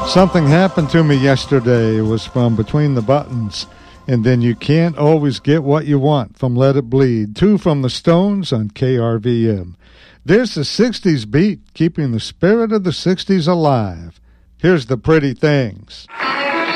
Something Happened to Me Yesterday was from Between the Buttons. And then You Can't Always Get What You Want from Let It Bleed. 2 from the Stones on KRVM. There's the 60s beat, keeping the spirit of the 60s alive. Here's The Pretty Things.